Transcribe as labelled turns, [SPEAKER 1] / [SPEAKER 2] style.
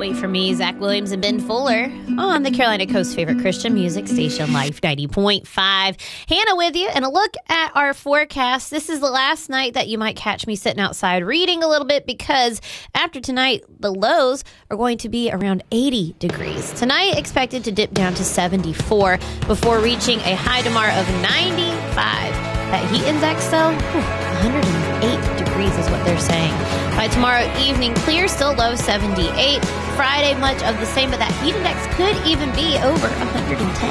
[SPEAKER 1] Wait for Me, Zach Williams and Ben Fuller on the Carolina Coast's favorite Christian music station, Life 90.5. Hannah with you, and a look at our forecast. This is the last night that you might catch me sitting outside reading a little bit, because after tonight, the lows are going to be around 80 degrees. Tonight, expected to dip down to 74 before reaching a high tomorrow of 95. That heat index, though, 108 degrees is what they're saying. By tomorrow evening, clear, still low 78. Friday, much of the same, but that heat index could even be over 110.